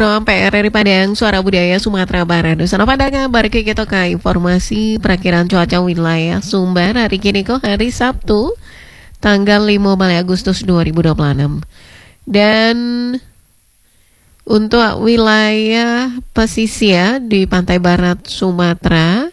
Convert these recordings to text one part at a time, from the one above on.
program PRRI Padang Suara Budaya Sumatera Barat. Sana Padang kabar kita ke informasi perakiran cuaca wilayah Sumbar hari kini kok hari Sabtu tanggal 5 Agustus 2026. Dan untuk wilayah pesisir di pantai barat Sumatera,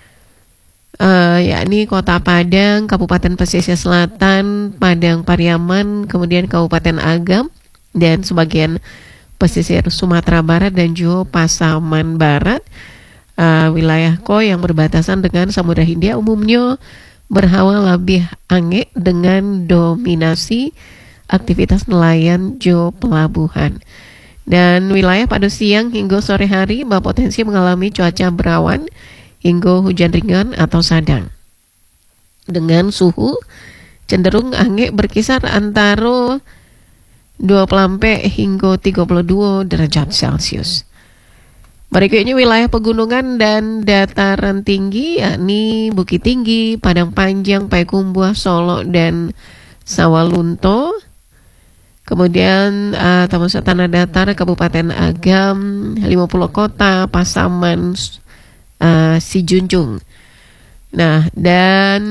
yakni Kota Padang, Kabupaten Pesisir Selatan, Padang Pariaman, kemudian Kabupaten Agam, dan sebagian pesisir Sumatera Barat dan juga Pasaman Barat, wilayah yang berbatasan dengan Samudra Hindia umumnya berhawa lebih anget dengan dominasi aktivitas nelayan jo pelabuhan. Dan wilayah pada siang hingga sore hari berpotensi mengalami cuaca berawan hingga hujan ringan atau sedang. Dengan suhu cenderung anget berkisar antara 20 hingga 32 derajat Celcius. Berikutnya wilayah pegunungan dan dataran tinggi, yakni Bukit Tinggi, Padang Panjang, Payakumbuh, Solo, dan Sawalunto. Kemudian termasuk tanah datar Kabupaten Agam, 50 Kota, Pasaman, Sijunjung. Nah, dan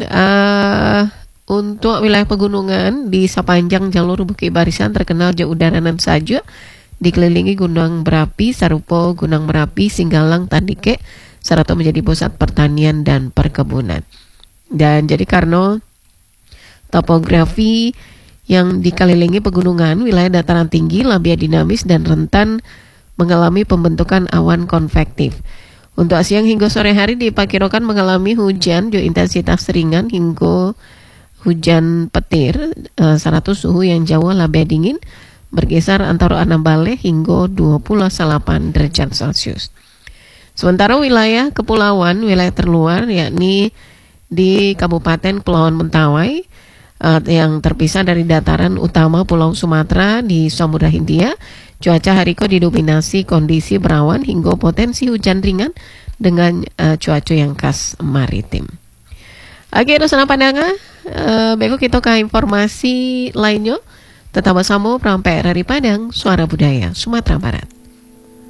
untuk wilayah pegunungan di sepanjang jalur Bukit Barisan terkenal jauh udaraan saja, dikelilingi gunung berapi Sarupo, Gunung Merapi, Singgalang, Tandike, serta menjadi pusat pertanian dan perkebunan. Dan jadi karena topografi yang dikelilingi pegunungan, wilayah dataran tinggi lebih dinamis dan rentan mengalami pembentukan awan konvektif. Untuk siang hingga sore hari diperkirakan mengalami hujan jo intensitas ringan hingga hujan petir, 100 suhu yang jauh lebih dingin bergeser antara 6 balik hingga 28 derajat Celcius. Sementara wilayah kepulauan, wilayah terluar yakni di Kabupaten Kepulauan Mentawai yang terpisah dari dataran utama Pulau Sumatera di Samudra Hindia, cuaca hari ini didominasi kondisi berawan hingga potensi hujan ringan dengan cuaca yang khas maritim. Oke, dosen pandangan, berikut kita ke informasi lainnya. Tetap bersama program PRRI Padang Suara Budaya Sumatera Barat.